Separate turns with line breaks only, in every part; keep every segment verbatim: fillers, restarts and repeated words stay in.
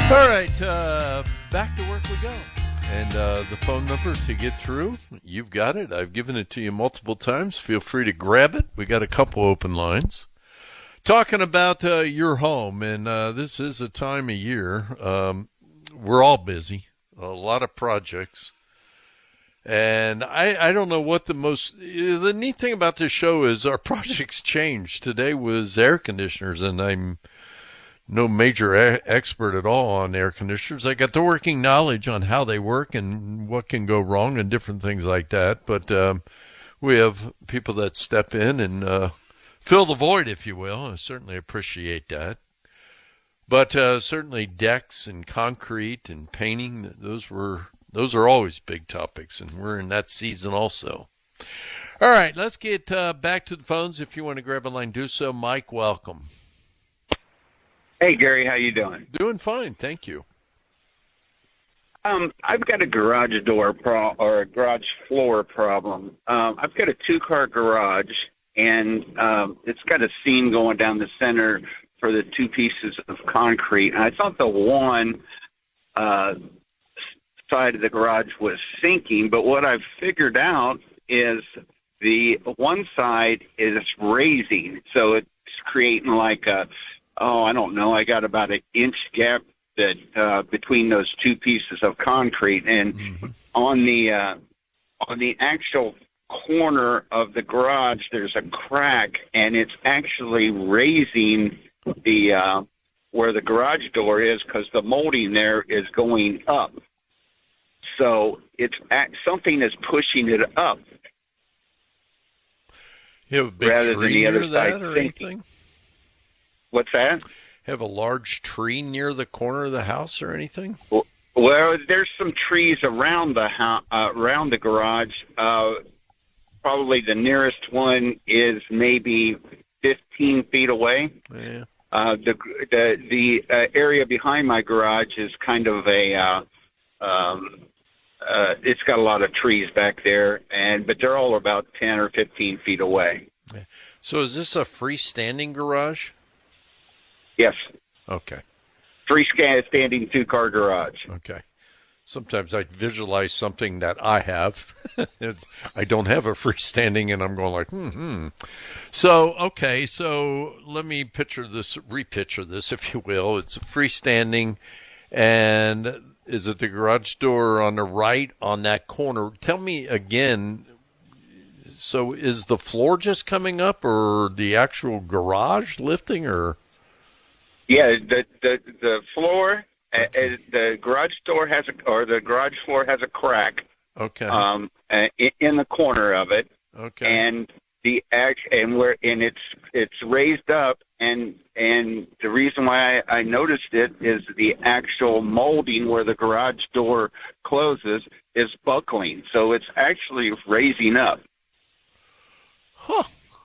All right, uh, back to work we go. And uh, the phone number to get through, you've got it. I've given it to you multiple times. Feel free to grab it. We got a couple open lines. Talking about uh, your home, and uh, this is a time of year. Um, we're all busy, a lot of projects. And I, I don't know what the most, the neat thing about this show is our projects change. Today was air conditioners, and I'm no major a- expert at all on air conditioners. I got the working knowledge on how they work and what can go wrong and different things like that. But um, we have people that step in and uh, fill the void, if you will. I certainly appreciate that. But uh, certainly decks and concrete and painting, those were those are always big topics, and we're in that season also. All right, let's get uh, back to the phones. If you want to grab a line, do so. Mike, welcome.
Hey, Gary, how you doing?
Doing fine, thank you.
Um, I've got a garage door pro- or a garage floor problem. Um, I've got a two-car garage, and um, it's got a seam going down the center for the two pieces of concrete. And I thought the one uh, side of the garage was sinking, but what I've figured out is the one side is raising, so it's creating like a Oh, I don't know. I got about an inch gap that uh, between those two pieces of concrete, and mm-hmm. on the uh, on the actual corner of the garage, there's a crack, and it's actually raising the uh, where the garage door is because the molding there is going up. So it's something is pushing it up.
You have a big
rather
tree
than the other
near that
side
or
sinking.
anything?
What's that?
Have a large tree near the corner of the house or anything?
Well, well there's some trees around the house, uh, around the garage. Uh, probably the nearest one is maybe fifteen feet away.
Yeah.
Uh, the the the uh, area behind my garage is kind of a. Uh, um, uh, it's got a lot of trees back there, and but they're all about ten or fifteen feet away.
Yeah. So is this a freestanding garage?
Yes.
Okay.
Freestanding two-car garage.
Okay. Sometimes I visualize something that I have. I don't have a freestanding, and I'm going like, hmm, hmm. So, okay, so let me picture this, repicture this, if you will. It's freestanding, and is it the garage door on the right on that corner? Tell me again, so is the floor just coming up, or the actual garage lifting, or...
Yeah, the the the floor, okay. uh, the garage door has a, or the garage floor has a crack.
Okay.
Um, uh, in, in the corner of it.
Okay.
And the act and where and it's it's raised up, and and the reason why I, I noticed it is the actual molding where the garage door closes is buckling, so it's actually raising up.
Huh.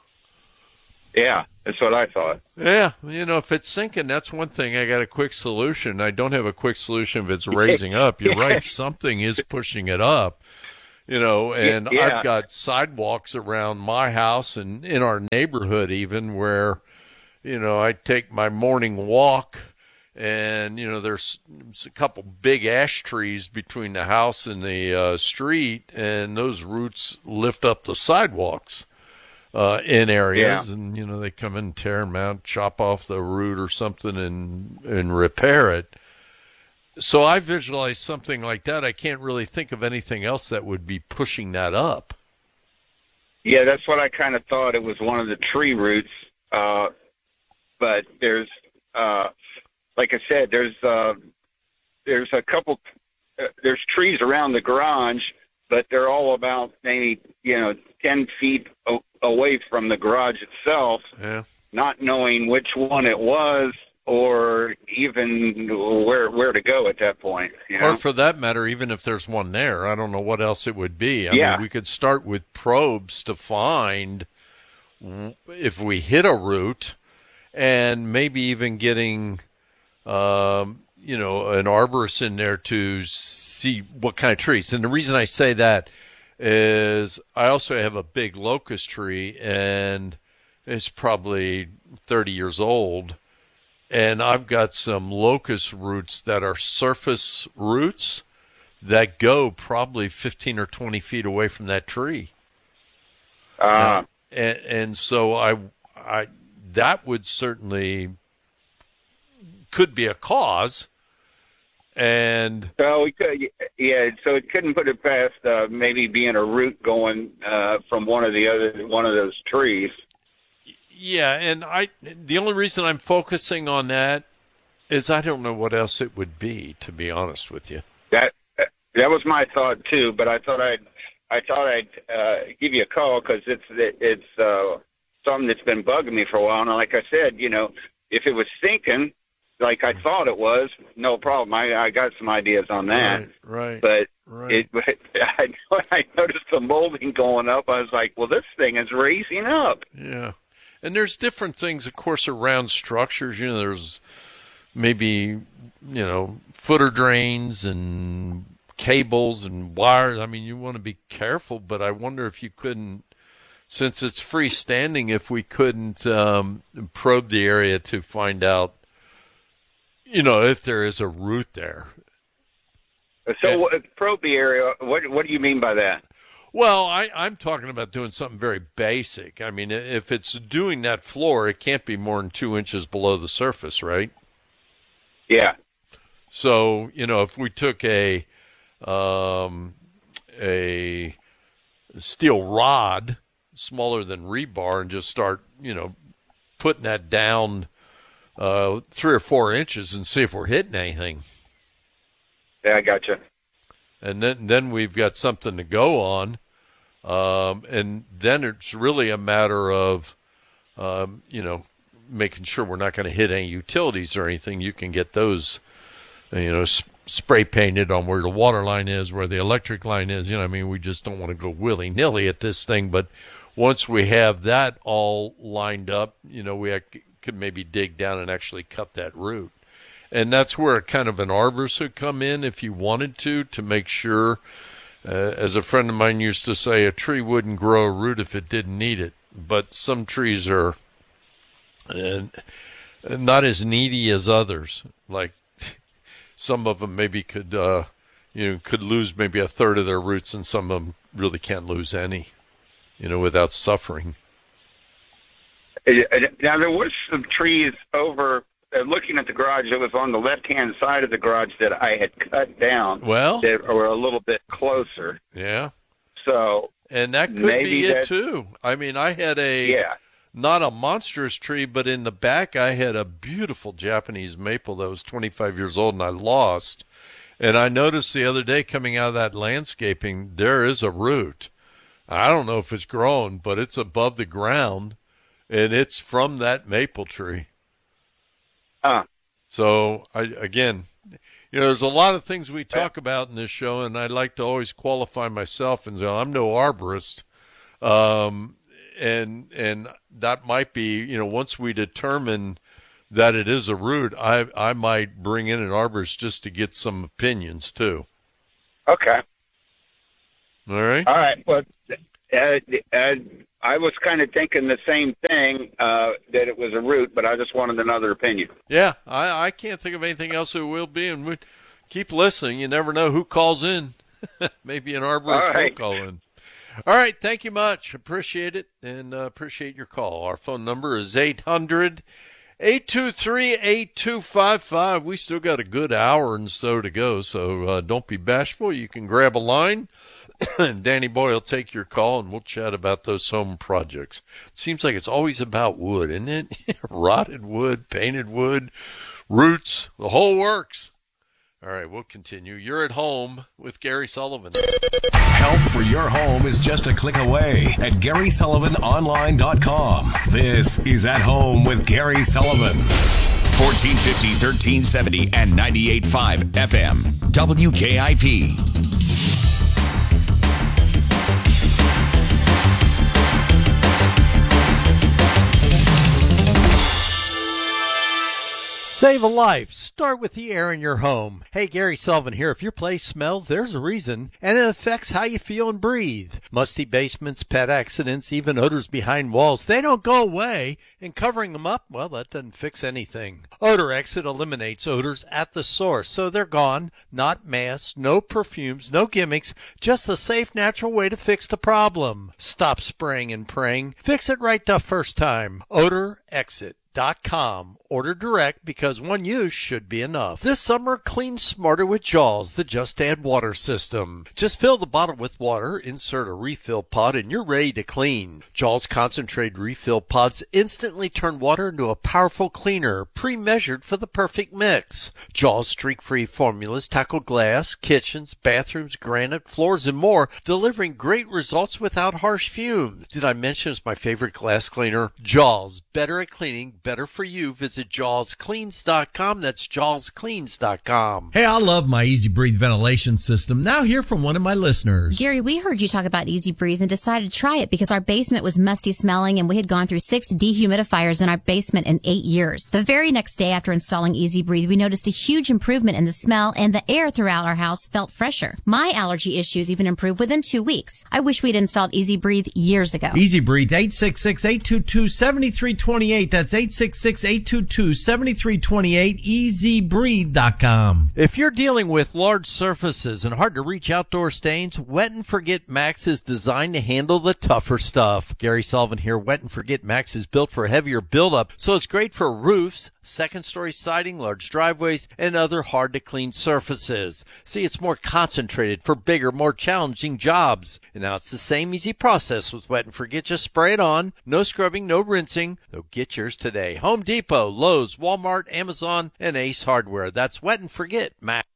Yeah, that's what I thought.
Yeah, you know, if it's sinking, that's one thing. I got a quick solution. I don't have a quick solution if it's raising up. You're right. Something is pushing it up, you know, and
yeah.
I've got sidewalks around my house and in our neighborhood even where, you know, I take my morning walk and, you know, there's a couple big ash trees between the house and the uh, street, and those roots lift up the sidewalks. Uh, in areas, yeah. And, you know, they come in and tear them out, chop off the root or something and and repair it. So I visualize something like that. I can't really think of anything else that would be pushing that up.
Yeah, that's what I kind of thought. It was one of the tree roots. Uh, but there's, uh, like I said, there's uh, there's a couple, uh, there's trees around the garage, but they're all about maybe, you know, ten feet o- away from the garage itself,
yeah.
Not knowing which one it was or even where where to go at that point. You know?
Or for that matter, even if there's one there, I don't know what else it would be. I
yeah.
mean, we could start with probes to find if we hit a root, and maybe even getting, um, you know, an arborist in there to see what kind of trees. And the reason I say that is I also have a big locust tree, and it's probably thirty years old, and I've got some locust roots that are surface roots that go probably fifteen or twenty feet away from that tree.
Uh,
and, and so I, I, that would certainly could be a cause. And
so we could, yeah. So it couldn't put it past uh, maybe being a root going uh, from one of the other one of those trees.
Yeah, and I the only reason I'm focusing on that is I don't know what else it would be, to be honest with you.
That that was my thought too, but I thought I'd I thought I'd uh, give you a call because it's it's uh, something that's been bugging me for a while. And like I said, you know, if it was sinking like I thought it was, no problem. I I got some ideas on that.
Right, right.
But
right.
it I, I noticed the molding going up. I was like, well, this thing is raising up.
Yeah. And there's different things, of course, around structures. You know, there's maybe, you know, footer drains and cables and wires. I mean, you want to be careful, but I wonder if you couldn't, since it's freestanding, if we couldn't um, probe the area to find out, you know, if there is a root there.
So and, probe the area. What what do you mean by that?
Well, I, I'm talking about doing something very basic. I mean, if it's doing that floor, it can't be more than two inches below the surface, right?
Yeah.
So, you know, if we took a um, a steel rod smaller than rebar and just start, you know, putting that down uh, three or four inches and see if we're hitting anything.
Yeah, I gotcha.
And then, then we've got something to go on. Um, and then it's really a matter of, um, you know, making sure we're not going to hit any utilities or anything. You can get those, you know, sp- spray painted on where the water line is, where the electric line is. You know, I mean, we just don't want to go willy-nilly at this thing. But once we have that all lined up, you know, we could maybe dig down and actually cut that root. And that's where kind of an arborist would come in if you wanted to, to make sure, uh, as a friend of mine used to say, a tree wouldn't grow a root if it didn't need it. But some trees are uh, not as needy as others. Like some of them maybe could, uh, you know, could lose maybe a third of their roots, and some of them really can't lose any, you know, without suffering.
Now, there was some trees over... Uh, looking at the garage, it was on the left-hand side of the garage that I had cut down.
Well,
that were a little bit closer.
Yeah.
So,
and that could
maybe
be it
that,
too. I mean, I had a
yeah.
not a monstrous tree, but in the back I had a beautiful Japanese maple that was twenty-five years old, and I lost. And I noticed the other day coming out of that landscaping, there is a root. I don't know if it's grown, but it's above the ground, and it's from that maple tree.
Huh.
So, I, again, you know, there's a lot of things we talk about in this show, and I like to always qualify myself and say, I'm no arborist. Um, and and that might be, you know, once we determine that it is a root, I, I might bring in an arborist just to get some opinions, too.
Okay.
All right?
All right. Well, uh, uh, I was kind of thinking the same thing, uh, that it was a root, but I just wanted another opinion.
Yeah, I, I can't think of anything else it will be, and we keep listening. You never know who calls in. Maybe an arborist
right.
will call in. All right, thank you much. Appreciate it, and uh, appreciate your call. Our phone number is eight hundred, eight two three, eight two five five. We still got a good hour and so to go, so uh, don't be bashful. You can grab a line. And Danny Boy will take your call, and we'll chat about those home projects. It seems like it's always about wood, isn't it? Rotted wood, painted wood, roots, the whole works. All right, we'll continue. You're at home with Gary Sullivan.
Help for your home is just a click away at Gary Sullivan Online dot com. This is At Home with Gary Sullivan.
fourteen fifty, thirteen seventy, and ninety-eight point five F M. W K I P.
Save a life. Start with the air in your home. Hey, Gary Sullivan here. If your place smells, there's a reason, and it affects how you feel and breathe. Musty basements, pet accidents, even odors behind walls, they don't go away. And covering them up, well, that doesn't fix anything. Odor Exit eliminates odors at the source, so they're gone. Not masks, no perfumes, no gimmicks, just a safe, natural way to fix the problem. Stop spraying and praying. Fix it right the first time. Odor Exit. Dot com. Order direct because one use should be enough. This summer, clean smarter with Jaws, the Just Add Water system. Just fill the bottle with water, insert a refill pod, and you're ready to clean. Jaws concentrated refill pods instantly turn water into a powerful cleaner, pre-measured for the perfect mix. Jaws streak-free formulas tackle glass, kitchens, bathrooms, granite, floors, and more, delivering great results without harsh fumes. Did I mention it's my favorite glass cleaner? Jaws, better at cleaning, better for you. Visit jaws cleans dot com. That's jaws cleans dot com.
Hey, I love my Easy Breathe ventilation system. Now hear from one of my listeners.
Gary, we heard you talk about Easy Breathe and decided to try it because our basement was musty smelling and we had gone through six dehumidifiers in our basement in eight years. The very next day after installing Easy Breathe, we noticed a huge improvement in the smell and the air throughout our house felt fresher. My allergy issues even improved within two weeks. I wish we'd installed Easy Breathe years ago.
Easy Breathe, eight six six, eight two two, seven three two eight. That's eight six six, eight two two, seven three two eight, easy breathe dot com.
If you're dealing with large surfaces and hard to reach outdoor stains, Wet and Forget Max is designed to handle the tougher stuff. Gary Sullivan here. Wet and Forget Max is built for heavier buildup, so it's great for roofs, second-story siding, large driveways, and other hard-to-clean surfaces. See, it's more concentrated for bigger, more challenging jobs. And now it's the same easy process with Wet and Forget. Just spray it on. No scrubbing, no rinsing. So get yours today. Home Depot, Lowe's, Walmart, Amazon, and Ace Hardware. That's Wet and Forget Max.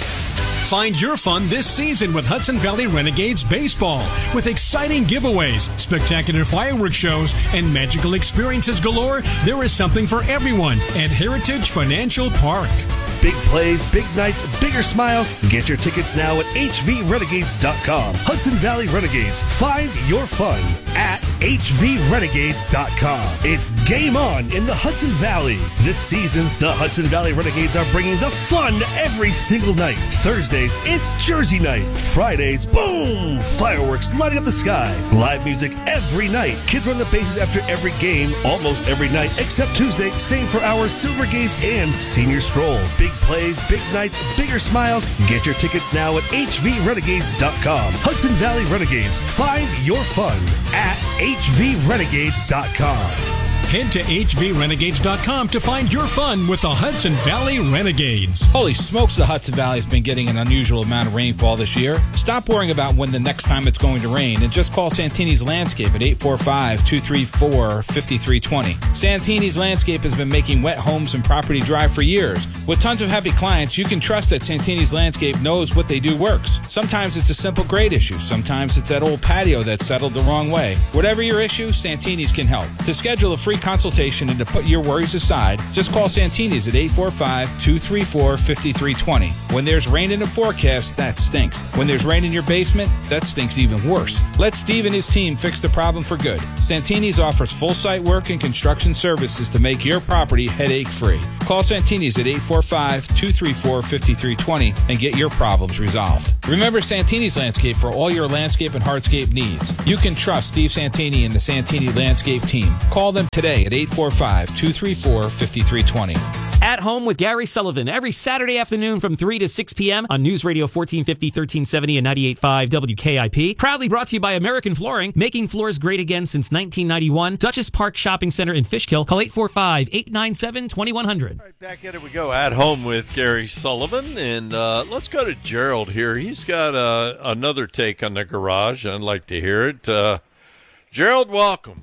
Find your fun this season with Hudson Valley Renegades Baseball. With exciting giveaways, spectacular fireworks shows, and magical experiences galore, there is something for everyone at Heritage Financial Park.
Big plays, big nights, bigger smiles. Get your tickets now at h v renegades dot com. Hudson Valley Renegades. Find your fun at h v renegades dot com. It's game on in the Hudson Valley. This season, the Hudson Valley Renegades are bringing the fun every single night. Thursdays, it's Jersey night. Fridays, boom! Fireworks lighting up the sky. Live music every night. Kids run the bases after every game, almost every night, except Tuesday. Same for our Silver Gates and Senior Stroll. Big plays, big nights, bigger smiles. Get your tickets now at h v renegades dot com. Hudson Valley Renegades. Find your fun at h v renegades dot com.
Head to h v renegades dot com to find your fun with the Hudson Valley Renegades.
Holy smokes, the Hudson Valley has been getting an unusual amount of rainfall this year. Stop worrying about when the next time it's going to rain and just call Santini's Landscape at eight four five, two three four, five three two zero. Santini's Landscape has been making wet homes and property dry for years. With tons of happy clients, you can trust that Santini's Landscape knows what they do works. Sometimes it's a simple grade issue. Sometimes it's that old patio that's settled the wrong way. Whatever your issue, Santini's can help. To schedule a free consultation and to put your worries aside, just call Santini's at eight four five, two three four, five three two zero. When there's rain in the forecast, that stinks. When there's rain in your basement, that stinks even worse. Let Steve and his team fix the problem for good. Santini's offers full site work and construction services to make your property headache-free. Call Santini's at eight four five, two three four, five three two zero and get your problems resolved. Remember Santini's Landscape for all your landscape and hardscape needs. You can trust Steve Santini and the Santini Landscape team. Call them today at eight four five, two three four, five three two zero.
At Home with Gary Sullivan every Saturday afternoon from three to six p.m. on News Radio fourteen fifty, thirteen seventy and ninety-eight point five W K I P. Proudly brought to you by American Flooring, making floors great again since nineteen ninety-one. Duchess Park Shopping Center in Fishkill. Call eight four five, eight nine seven, two one zero zero.
All right, back at it we go. At Home with Gary Sullivan. And uh, let's go to Gerald here. He's got uh, another take on the garage. I'd like to hear it. Uh, Gerald, welcome.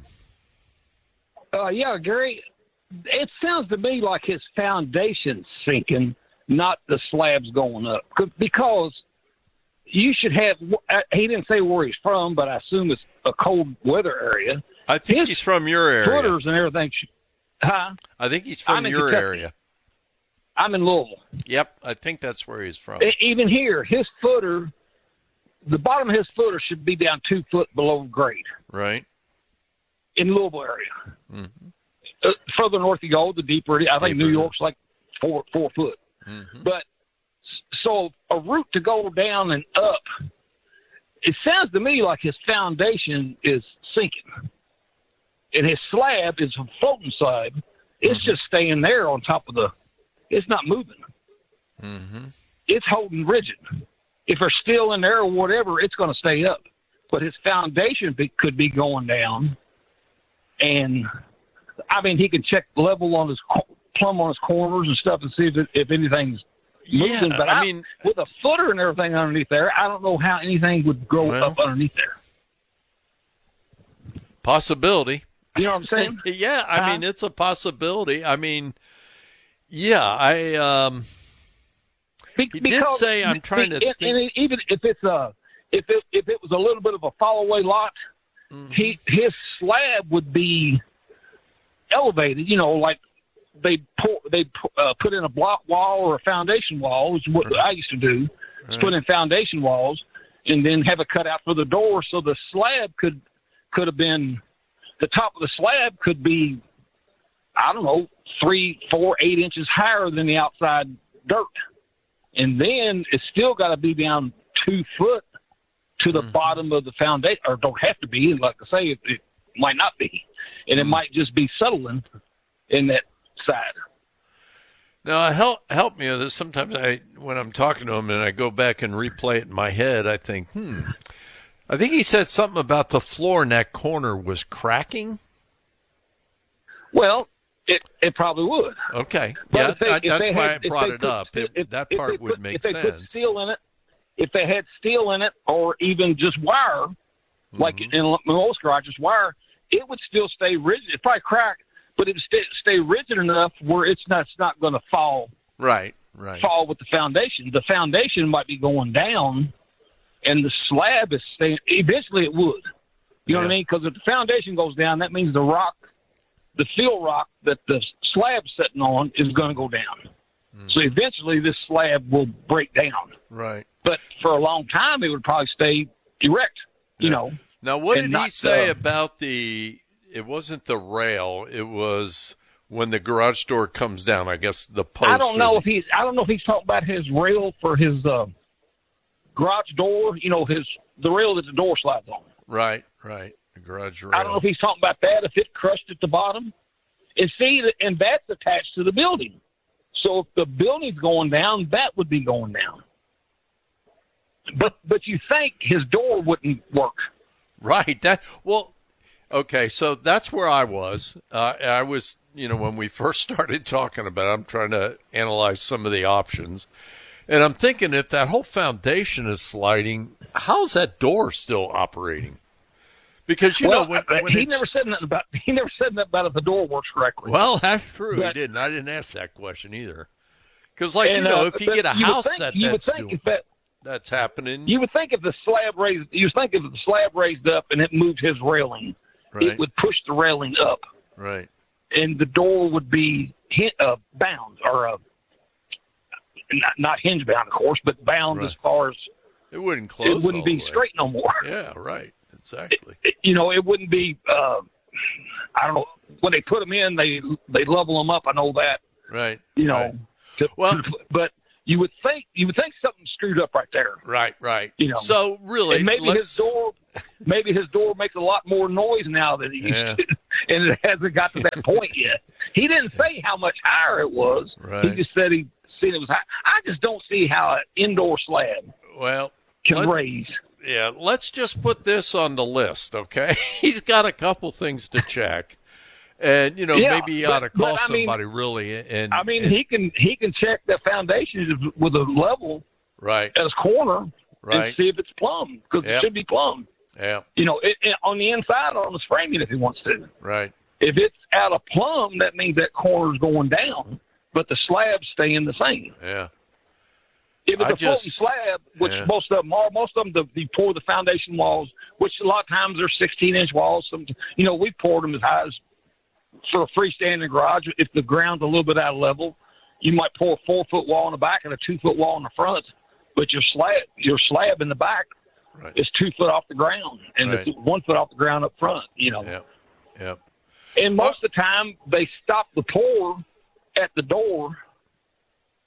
Uh, yeah, Gary, it sounds to me like his foundation's sinking, not the slabs going up. Because you should have, he didn't say where he's from, but I assume it's a cold weather area.
I think his he's from your area.
Footers and everything. Huh?
I think he's from your Kentucky. area.
I'm in Louisville.
Yep, I think that's where he's from.
Even here, his footer, the bottom of his footer should be down two foot below grade.
Right.
In Louisville area.
Mm-hmm.
Uh, further north you go, the deeper it is. I think
deeper.
New York's like four four foot.
Mm-hmm.
But so a route to go down and up, it sounds to me like his foundation is sinking, and his slab is a floating slab. It's
Mm-hmm.
just staying there on top of the. It's not moving.
Mm-hmm.
It's holding rigid. If there's steel in there or whatever, it's going to stay up. But his foundation be, could be going down, and I mean he can check the level on his plumb on his corners and stuff and see if it, if anything's moving.
Yeah,
but
I
I,
mean,
with a footer and everything underneath there, I don't know how anything would grow
Well.
up underneath there.
Possibility.
You know what I'm saying?
Yeah, I
Huh?
mean, it's a possibility. I mean, yeah, I um,
Be-
he did say, I'm trying to
and,
think.
and even if it's a if it if it was a little bit of a fall away lot,
Mm-hmm.
he his slab would be elevated. You know, like they pour, they uh, put in a block wall or a foundation wall, is what I used to do. Is put in foundation walls and then have it cut out for the door, so the slab could could have been the top of the slab could be, I don't know, three, four, eight inches higher than the outside dirt. And then it's still got to be down two foot to the mm-hmm. bottom of the foundation, or don't have to be. Like I say, it, it might not be. And mm-hmm. it might just be settling in that side.
Now, help help me with this. Sometimes I, when I'm talking to him and I go back and replay it in my head, I think, hmm, I think he said something about the floor in that corner was cracking.
Well, it it probably would.
Okay,
but
yeah,
they,
I, that's why
had,
I brought it
put,
up. It,
if,
that
if
part would
put,
make
if they
sense.
Put steel in it, if they had steel in it, or even just wire, mm-hmm. like in most garages, wire, it would still stay rigid. It probably crack, but it would stay, stay rigid enough where it's not it's not going to fall.
Right, right.
Fall with the foundation. The foundation might be going down, and the slab is staying. Eventually, it would. You know yeah. what I mean? Because if the foundation goes down, that means the rock, the fill rock that the slab's sitting on, is going to go down. Mm. So eventually, this slab will break down.
Right.
But for a long time, it would probably stay erect. You
yeah.
know.
Now, what did
not,
he say
uh,
about the? It wasn't the rail. It was when the garage door comes down. I guess the post.
I don't know
the,
if he's. I don't know if he's talking about his rail for his uh, garage door. You know, his the rail that the door slides on.
Right, right. The garage rail.
I don't know if he's talking about that. If it crushed at the bottom, and see, and that's attached to the building. So if the building's going down, that would be going down. But but you think his door wouldn't work,
right? That well. Okay, so that's where I was. Uh, I was, you know, when we first started talking about it, I'm trying to analyze some of the options. And I'm thinking if that whole foundation is sliding, how's that door still operating? Because, you
well,
know, when, when
he
it's...
never said nothing about he never said nothing about if the door works correctly.
Well, that's true.
But,
he didn't. I didn't ask that question either. Because, like,
and,
you know,
uh,
if you get a
you
house
think,
that
you
that's
would think
doing,
if that,
that's happening.
You would think if the slab raised, you would think if the slab raised up and it moved his railing,
right.
it would push the railing up.
Right.
And the door would be uh, bound, or uh, not, not hinge bound, of course, but bound right. as far as
it wouldn't close.
It wouldn't be straight no more.
Yeah, right. Exactly.
It, it, you know, it wouldn't be. Uh, I don't know. When they put them in, they they level them up. I know that.
Right.
You know.
Right.
To,
well,
to, but you would think you would think something screwed up right there.
Right. Right.
You know.
So really,
and maybe
let's...
his door. Maybe his door makes a lot more noise now than he used
yeah.
to, and it hasn't got to that point yet. He didn't say how much higher it was.
Right.
He just said he seen it was high. I just don't see how an indoor slab
well
can raise.
Yeah, let's just put this on the list, okay? He's got a couple things to check, and you know
yeah,
maybe he
but,
ought to call
I mean,
somebody really. And
I mean,
and,
he can he can check the foundation with a level
right
at his corner
right.
and see if it's plumb, because
yep.
it should be plumb.
Yeah,
you know, it, it, on the inside or on his framing if he wants to.
Right.
If it's out of plumb, that means that corner's going down, but the slab's staying the same.
Yeah.
If it's
I
a
just,
floating slab, which
yeah.
most of them are, most of them, the, you pour the foundation walls, which a lot of times they're sixteen-inch walls. Some, you know, we poured them as high as for a freestanding garage. If the ground's a little bit out of level, you might pour a four-foot wall in the back and a two-foot wall in the front, but your slab, your slab in the back
right.
is two foot off the ground, and
right.
it's one foot off the ground up front, you know.
Yep. Yep.
And most of the time, they stop the pour at the door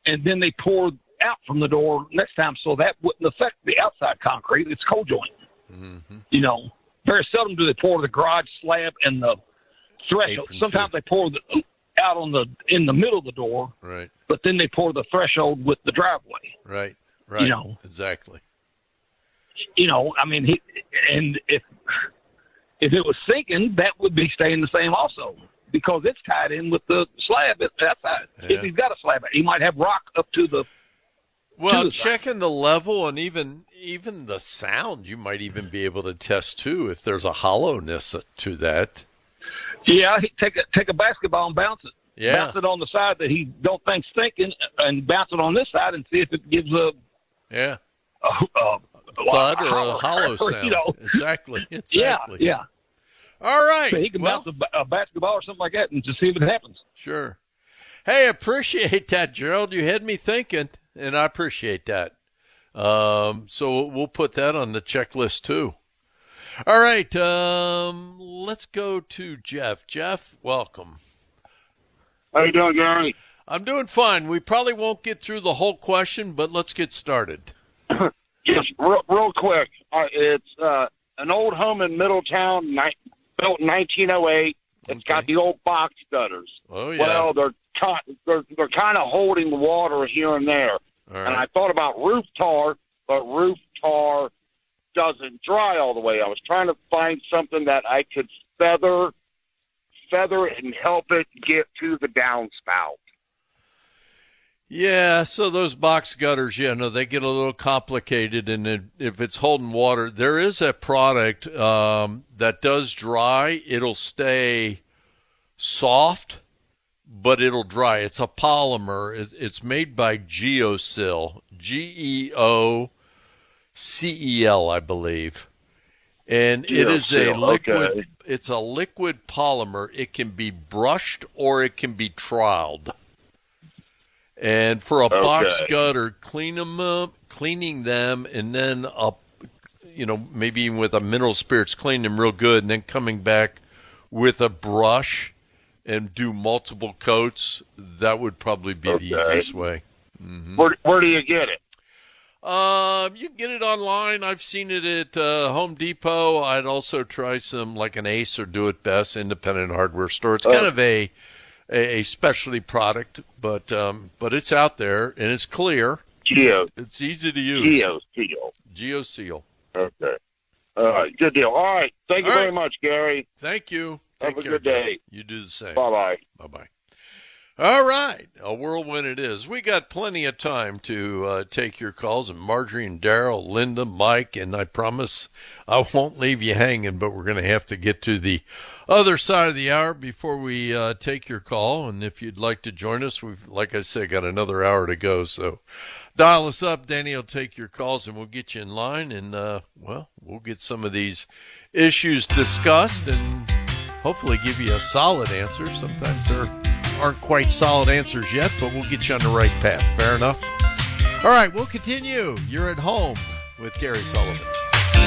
and then they pour out from the door next time, so that wouldn't affect the outside concrete. It's cold joint.
Mm-hmm.
You know, very seldom do they pour the garage slab and the threshold.
Apron
Sometimes
too.
they pour the out on the in the middle of the door,
Right.
but then they pour the threshold with the driveway.
Right. Right.
You know.
Exactly.
You know, I mean, he and if if it was sinking, that would be staying the same also, because it's tied in with the slab at that side.
Yeah.
If he's got a slab, he might have rock up to the.
Well,
to the side.
checking the level and even even the sound, you might even be able to test too if there's a hollowness to that.
Yeah, he take a take a basketball and bounce it.
Yeah.
Bounce it on the side that he don't think's thinking, and bounce it on this side and see if it gives a
Yeah.
a, a,
Thud or a
hollow,
hollow sound.
You know.
Exactly. Exactly.
Yeah, yeah.
All right.
So he can
well,
bounce a, ba- a basketball or something like that and just see if it happens.
Sure. Hey, appreciate that, Gerald. You had me thinking, and I appreciate that. Um, so we'll put that on the checklist too. All right. Um, let's go to Jeff. Jeff, welcome.
How you doing, Gary?
I'm doing fine. We probably won't get through the whole question, but let's get started.
Yes, real, real quick. Uh, it's uh, an old home in Middletown, ni- built in nineteen oh eight. It's
Okay.
got the old box gutters.
Oh, yeah.
Well, they're ki- they're, they're kind of holding water here and there.
All
And I
right.
thought about roof tar, but roof tar doesn't dry all the way. I was trying to find something that I could feather, feather and help it get to the downspout.
Yeah, so those box gutters, yeah, no, they get a little complicated, and it, if it's holding water, there is a product um, that does dry. It'll stay soft, but it'll dry. It's a polymer. It's, it's made by Geocel, G E O C E L, I believe, and it is a
Geocel,
liquid.
okay.
It's a liquid polymer. It can be brushed or it can be troweled. And for a box
Okay.
gutter, clean them up, cleaning them, and then up, you know, maybe even with a mineral spirits, clean them real good, and then coming back with a brush and do multiple coats. That would probably be the
Okay.
easiest way. Mm-hmm.
Where, where do you get it?
Um, you can get it online. I've seen it at uh, Home Depot. I'd also try some like an Ace or Do It Best independent hardware store. It's kind
Oh.
of a a, a specialty product, but um, but it's out there and it's clear.
Geo.
It's easy to use.
Geocel.
GeoSeal.
Okay. All right. Good deal. All right. Thank you
All right.
very much, Gary.
Thank you.
Have
Take
a
care,
good
Gary.
day.
You do the same.
Bye-bye.
Bye-bye. All right. A whirlwind it is. We got plenty of time to uh, take your calls. And Marjorie and Daryl, Linda, Mike, and I promise I won't leave you hanging, but we're going to have to get to the other side of the hour before we uh, take your call. And if you'd like to join us, we've, like I said, got another hour to go. So dial us up. Danny will take your calls, and we'll get you in line. And, uh, well, we'll get some of these issues discussed and hopefully give you a solid answer. Sometimes there aren't quite solid answers yet, but we'll get you on the right path. Fair enough? All right, we'll continue. You're at home with Gary Sullivan.